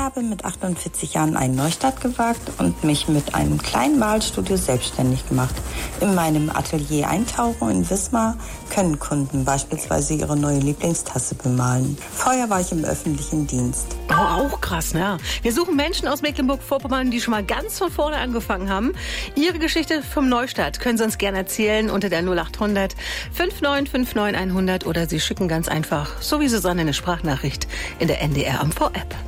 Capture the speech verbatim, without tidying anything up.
habe mit achtundvierzig Jahren einen Neustart gewagt und mich mit einem kleinen Malstudio selbstständig gemacht. In meinem Atelier eintauchen in Wismar können Kunden beispielsweise ihre neue Lieblingstasse bemalen. Vorher war ich im öffentlichen Dienst. Oh, auch krass, ne? Wir suchen Menschen aus Mecklenburg-Vorpommern, die schon mal ganz von vorne angefangen haben. Ihre Geschichte vom Neustart können Sie uns gerne erzählen unter der null acht hundert fünf neun fünf neun hundert oder Sie schicken ganz einfach, so wie Susanne, eine Sprachnachricht in der N D R M V App.